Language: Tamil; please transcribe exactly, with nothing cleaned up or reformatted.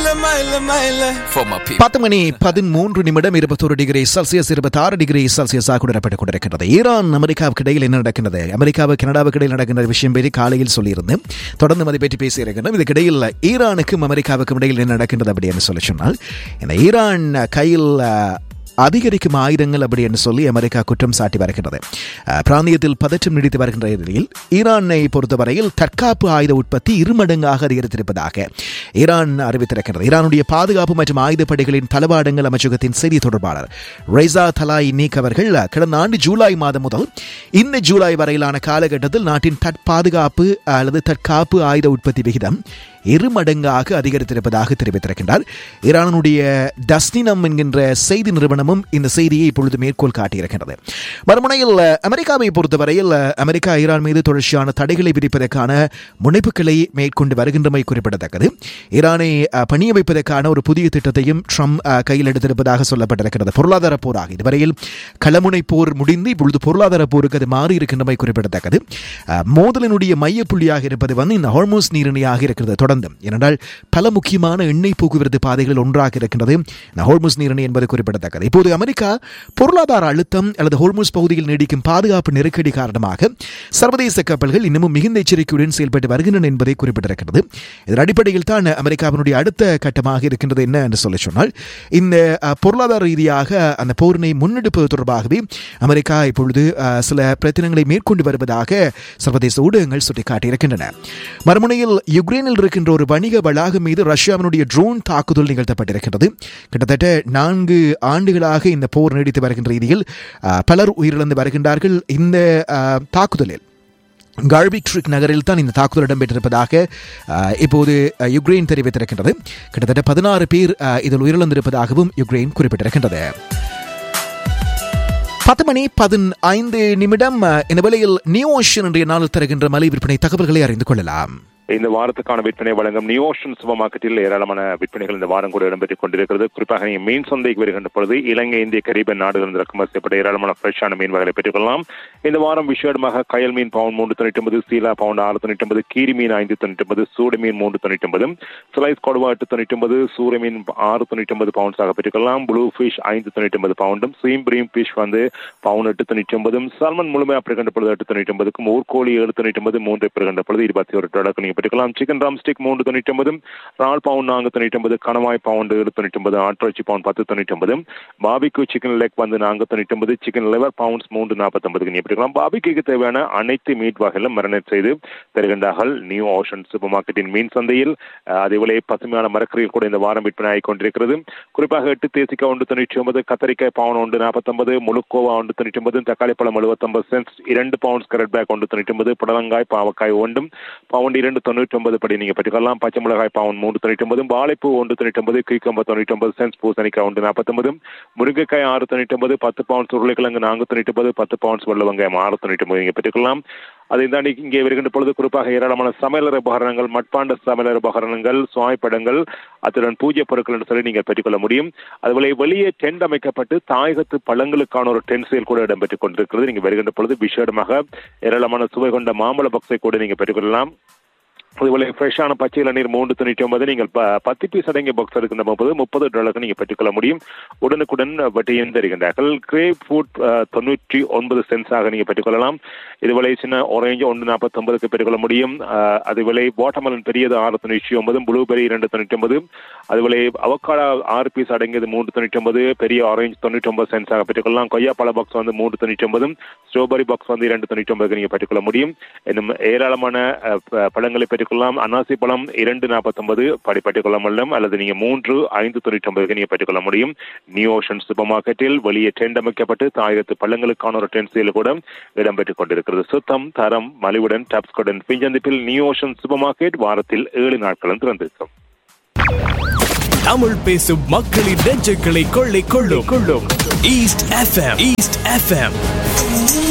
பத்து மணி பதிமூன்று நிமிடம் இருபத்தொரு டிகிரி செல்சியஸ் இருபத்தி ஆறு டிகிரி செல்சியஸாக உணரப்பட்டுக் கொண்டிருக்கிறது. ஈரான் அமெரிக்காவுக்கு இடையில் என்ன நடக்கின்றது, அமெரிக்காவுக்கு கனடாவுக்கு இடையில் நடக்கின்ற விஷயம் பற்றி காலையில் சொல்லியிருந்தேன். தொடர்ந்து அதை பற்றி பேசியிருக்கின்றோம். இதுக்கிடையில் ஈரானுக்கும் அமெரிக்காவுக்கும் இடையில் என்ன நடக்கின்றது அப்படின்னு சொல்லி சொன்னால், இந்த ஈரான் கையில் அதிகரிக்கும் ஆயுதங்கள் அப்படி என்று சொல்லி அமெரிக்கா குற்றம் சாட்டி வருகின்றது. பிராந்தியத்தில் பதற்றம் நீடித்து வருகின்ற நிலையில் ஈரானை பொறுத்தவரையில் தற்காப்பு ஆயுத உற்பத்தி இருமடங்காக அதிகரித்திருப்பதாக ஈரான் அறிவித்திருக்கிறது. ஈரானுடைய பாதுகாப்பு மற்றும் ஆயுதப்படைகளின் தளவாடங்கள் அமைச்சகத்தின் செய்தி தொடர்பாளர் ரெய்சா தலாய் நீக் அவர்கள் கடந்த ஆண்டு ஜூலை மாதம் முதல் இந்த ஜூலை வரையிலான காலகட்டத்தில் நாட்டின் தற்பாதுகாப்பு அல்லது தற்காப்பு ஆயுத உற்பத்தி விகிதம் இருமடங்காக அதிகரித்திருப்பதாக தெரிவித்திருக்கின்றார். ஈரானுடைய டஸ்னினம் என்கின்ற செய்தி நிறுவனமும் இந்த செய்தியை இப்பொழுது மேற்கோள் காட்டியிருக்கின்றது. மறுமுனையில் அமெரிக்காவை பொறுத்தவரையில் அமெரிக்கா ஈரான் மீது தொடர்ச்சியான தடைகளை விதிப்பதற்கான முனைப்புகளை மேற்கொண்டு வருகின்றமை குறிப்பிடத்தக்கது. ஈரானை பணிய வைப்பதற்கான ஒரு புதிய திட்டத்தையும் ட்ரம்ப் கையில் எடுத்திருப்பதாக சொல்லப்பட்டிருக்கிறது. பொருளாதார போராக இதுவரையில் களமுனை போர் முடிந்து இப்பொழுது பொருளாதார போருக்கு அது மாறி இருக்கின்றமை குறிப்பிடத்தக்கது. மோதலினுடைய மைய புள்ளியாக இருப்பது வந்து இந்த ஹார்மோஸ் நீரிணையாக இருக்கிறது. தொடர்ந்து ஏனென்றால் பல முக்கியமான எண்ணெய் போக்குவரத்து பாதைகள் ஒன்றாக இருக்கின்றது இந்த ஹோர்முஸ் நீரிணை என்பது குறிப்பிடத்தக்கது. இப்போது அமெரிக்கா பொருளாதார அழுத்தம் அல்லது ஹோர்முஸ் பகுதியில் நீடிக்கும் பாதுகாப்பு நெருக்கடி காரணமாக சர்வதேச கப்பல்கள் இன்னமும் மிகுந்த எச்சரிக்கையுடன் செயல்பட்டு வருகின்றன என்பதை குறிப்பிட்டிருக்கிறது. இதன் அடிப்படையில் தான் அமெரிக்காவினுடைய அடுத்த கட்டமாக இருக்கின்றது என்ன என்று சொல்லி சொன்னால், இந்த பொருளாதார ரீதியாக அந்த போரினை முன்னெடுப்பது தொடர்பாகவே அமெரிக்கா இப்பொழுது சில பிரச்சனைகளை மேற்கொண்டு வருவதாக சர்வதேச ஊடகங்கள் சுட்டிக்காட்டியிருக்கின்றன. மறுமுனையில் யுக்ரைனில் இருக்கின்ற ஒரு வணிக வளாகம் மீது ரஷ்யாவினுடைய ட்ரோன் தாக்குதல் நிகழ்த்தப்பட்டிருக்கிறது. கிட்டத்தட்ட நான்கு ஆண்டுகளாக இந்த போர் நீடித்து வருகின்ற ரீதியில் பலர் உயிரிழந்து வருகின்றார்கள். இந்த தாக்குதலில் கார்பிக்ட்ரிக் நகரில் தான் இந்த தாக்குதல் இடம்பெற்றிருப்பதாக இப்போது யுக்ரைன் தெரிவித்திருக்கின்றது. கிட்டத்தட்ட பதினாறு பேர் இதில் உயிரிழந்திருப்பதாகவும் யுக்ரைன் குறிப்பிட்டிருக்கின்றது. பத்து மணி பதினைந்து நிமிடம். இந்த வேளையில் நியூ ஓஷன் என்ற நாளில் தருகின்ற மலை விற்பனை தகவல்களை அறிந்து கொள்ளலாம். இந்த வாரத்துக்கான விற்பனை வழங்கும் நியூ ஓஷன் சூப்பர் மார்க்கெட்டில் ஏராளமான விற்பனைகள் இந்த வாரம் கூட இடம்பெற்றுக் கொண்டிருக்கிறது. குறிப்பாக நீங்கள் மீன் சந்தைக்கு வருகின்ற பொழுது இலங்கை, இந்திய, கரீபியன் நாடுகளில் இறக்குமதி செய்யப்பட்ட ஏராளமான ஃப்ரெஷ்ஷான மீன் வகைகளை பெற்றுக்கொள்ளலாம். இந்த வாரம் விசேடமாக கயல் மீன் பவுண்ட் மூன்று தொண்ணூற்றி ஒன்பது, சீலா பவுண்ட் ஆறு தொண்ணூற்றி ஒன்பது, கீரி மீன் ஐந்து தொண்ணூற்றி ஒன்பது, சூடு மீன் மூன்று தொண்ணூற்றி ஒன்பது, ஸ்லைஸ் கொடுவா எட்டு தொண்ணூற்றி ஒன்பது, சூரிய மீன் ஆறு தொண்ணூற்றி ஒன்பது பவுண்ட்ஸாக பெற்றுக்கொள்ளலாம். ப்ளூ ஃபிஷ் ஐந்து தொண்ணூற்றி ஒன்பது பவுண்டும், சீம் பிரீம் ஃபிஷ் வந்து பவுண்ட் எட்டு தொண்ணூற்றி ஒன்பதும், சால்மன் முழுமையாக பெறுகின்ற பொழுது எட்டு தொண்ணூற்றி ஒன்பதுக்கும், ஊர்கோழி ஏழு தொண்ணூற்றி ஒன்பது, மூன்று பெறுகின்ற பொழுது இருபத்தி ஒரு டாலருக்கு நீங்கள் பெற்றுக்கலாம். சிக்கன் ட்ரம்ஸ்டிக் மூன்று தொண்ணூற்றி ஒன்பது, ரால் பவுண்ட் நான்கு தொண்ணூற்றி ஒன்பது, கணவாய் பவுண்ட் ஏழு தொண்ணூற்றி ஒன்பது, ஆட்டிறைச்சி பவுண்ட் பத்து தொண்ணூற்றி ஒன்பது, பாபிக்யூ சிக்கன் லெக் வந்து நான்கு தொண்ணூற்றி ஒன்பது, சிக்கன் லிவர் பவுண்ட்ஸ் மூன்று நாற்பத்தி ஒன்பதுக்கு நீங்கள் பெற்றுக்கலாம். பாபிக்யூக்கு தேவையான அனைத்து மீட் வகைகளும் மரினேட் செய்து தருகின்றார்கள் நியூ ஓஷன் சூப்பர் மார்க்கெட்டின் மீன் சந்தையில். அதேவேளை பசுமையான மரக்கறிகள் கூட இந்த வாரம் விற்பனை ஆகிக் கொண்டிருக்கிறது. குறிப்பாக எட்டு தேசிக்காய் ஒன்று தொண்ணூற்றி ஒன்பது, கத்தரிக்காய் பவுண்ட் ஒன்று நாற்பத்தி ஒன்பது, முழுக்கோவா ஒன்று தொண்ணூற்றி ஒன்பது, தக்காளி பழம் எழுபத்தி ஒன்பது சென்ட்ஸ், இரண்டு பவுண்ட்ஸ் கரட் பேக் ஒன்று தொண்ணூற்றி ஒன்பது, புடலங்காய் பாவக்காய் ஒன்றும் பவுண்ட் இரண்டு தொண்ணூற்றி ஒன்பது படி நீங்கள் பெற்றுக்கலாம். பச்சை மிளகாய் பவுண்ட் மூன்று தொண்ணூற்றி ஒன்பது, வாழைப்பூ ஒன்று தொண்ணூற்றி ஒன்பது, கீக்கம்பு தொண்ணூற்றி ஒன்பது சென்ட்ஸ், பூசணிக்காய் ஒன்று நாற்பத்தி ஒன்பது, முருங்கைக்காய் ஆறு தொண்ணூற்றி ஒன்பது, பத்து பவுண்ட்ஸ் உருளைக்கிழங்கு நான்கு தொண்ணூற்றி ஒன்பது, பத்து பவுண்ட்ஸ் வெள்ளை வெங்காயம் ஆறு தொண்ணூற்றி ஒன்பது நீங்கள் பெற்றுக்கலாம். அதை தாண்டி இங்கே வருகின்ற பொழுது குறிப்பாக ஏராளமான சமையலர் உபகரணங்கள், மட்பாண்ட சமையலர் உபகரணங்கள், சுவாய்ப்படங்கள், அத்துடன் பூஜை பொருட்கள் என்று சொல்லி நீங்கள் பெற்றுக்கொள்ள முடியும். அதுபோல வெளியே டென்ட் அமைக்கப்பட்டு தாயகத்து பழங்களுக்கான ஒரு டென்ட் சேல் கூட இடம்பெற்றுக் கொண்டிருக்கிறது. நீங்கள் வருகின்ற பொழுது விசேடமாக ஏராளமான சுவை கொண்ட மாம்பழ பாக்ஸை கூட நீங்கள் பெற்றுக்கொள்ளலாம். அதுபோல ஃப்ரெஷ்ஷான பச்சை இளநீர் மூன்று தொண்ணூற்றி ஒன்பது, நீங்கள் பத்து பீஸ் அடங்கிய பாக்ஸ் எடுக்கின்ற போது முப்பது டாலருக்கு நீங்கள் பெற்றுக்கொள்ள முடியும். உடனுக்குடன் வட்டியும் தருகின்றார்கள். கிரேப் ஃப்ரூட் தொண்ணூற்றி ஒன்பது சென்ட்ஸாக நீங்கள் பெற்றுக்கொள்ளலாம். இதுவரை சின்ன ஆரஞ்சு ஒன்று நாற்பத்தி ஒன்பதுக்கு பெற்றுக்கொள்ள முடியும். அதுபோல வாட்டர்மெலன் பெரியது ஆறு தொண்ணூற்றி ஒன்பது, ப்ளூபெரி இரண்டு தொண்ணூற்றி ஒன்பது, அதுபோல அவக்காடா ஆறு பீஸ் அடங்கியது மூன்று தொண்ணூற்றி ஒன்பது, பெரிய ஆரஞ்சு தொண்ணூற்றி ஒன்பது சென்ட்ஸாக பெற்றுக்கொள்ளலாம். கொய்யா பழ பாக்ஸ் வந்து மூன்று தொண்ணூற்றி ஒன்பது, ஸ்ட்ராபெரி பாக்ஸ் வந்து இரண்டு தொண்ணூற்றி ஒன்பதுக்கு நீங்கள் பெற்றுக்கொள்ள முடியும். இன்னும் ஏராளமான பழங்களை பெற்றுக்கொள்ளலாம். அனாசி பழம் இரண்டு நாற்பத்தி ஒன்பது படி பெற்றுக்கொள்ள முடியும், அல்லது நீங்க மூன்று ஐந்து தொண்ணூற்றி ஒன்பதுக்கு நீங்க பெற்றுக்கொள்ள முடியும். நியூ ஓஷன் சூப்பர் மார்க்கெட்டில் வெளியே டென்ட் அமைக்கப்பட்டு தாயகத்து பள்ளங்களுக்கான ஒரு டென்ட் சேல் கூட இடம்பெற்றுக் கொண்டிருக்கிறது. சுத்தம், தரம், மலிவுடன் டாப்ஸ்கோடன் பிஞ்சந்திப்பில் நியூ ஓஷன் சூப்பர் மார்க்கெட் வாரத்தில் ஏழு நாட்களும் திறந்திருக்கும். தமிழ் பேசும் மக்களின் நெஞ்சுகளை கொள்ளை கொள்ளும் கொள்ளும் ஈஸ்ட் எஃப்எம் ஈஸ்ட் எஃப்எம்